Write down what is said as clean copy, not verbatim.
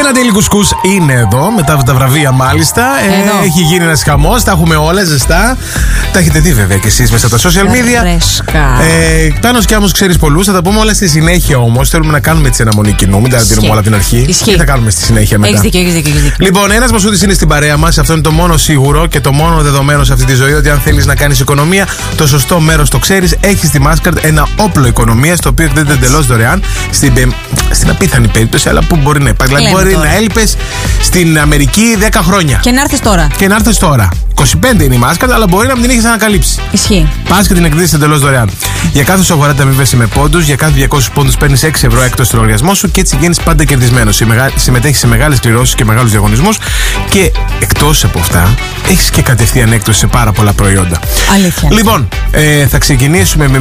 Και ένα Daily Couscous είναι εδώ, μετά από τα βραβεία μάλιστα. Έχει γίνει ένας χαμός, τα έχουμε όλα ζεστά. Τα έχετε δει βέβαια και εσείς μέσα από τα social media. Τάνος και Άμμος ξέρεις πολλούς, θα τα πούμε όλα στη συνέχεια όμως. Θέλουμε να κάνουμε έτσι ένα μονή κοινού, μην τα δίνουμε όλα από την αρχή. Τι θα κάνουμε στη συνέχεια μετά. Έχεις δίκιο. Λοιπόν, ένας Μασούτης είναι στην παρέα μας. Αυτό είναι το μόνο σίγουρο και το μόνο δεδομένο σε αυτή τη ζωή. Ότι αν θέλεις να κάνεις οικονομία, το σωστό μέρος το ξέρεις. Έχεις στη Mastercard ένα όπλο οικονομίας, το οποίο εκδίδεται εντελώς δωρεάν. Στην απίθανη περίπτωση, αλλά που μπορεί να υπάρχει. Δηλαδή, μπορεί να έλειπες στην Αμερική 10 χρόνια. Και να έρθεις τώρα. 25 είναι η Mastercard, αλλά μπορεί να μην την έχεις ανακαλύψει. Ισχύει. Πας και την εκδίδεις εντελώς δωρεάν. Για κάθε σου αγορά αμείβεσαι με πόντους, για κάθε 200 πόντους παίρνεις 6 ευρώ έκτος στο λογαριασμό σου και έτσι γίνεις πάντα κερδισμένος. Συμμετέχεις σε μεγάλες κληρώσεις και μεγάλους διαγωνισμούς και εκτός από αυτά, έχεις και κατευθείαν έκπτωση σε πάρα πολλά προϊόντα. Αλήθεια. Λοιπόν, θα ξεκινήσουμε με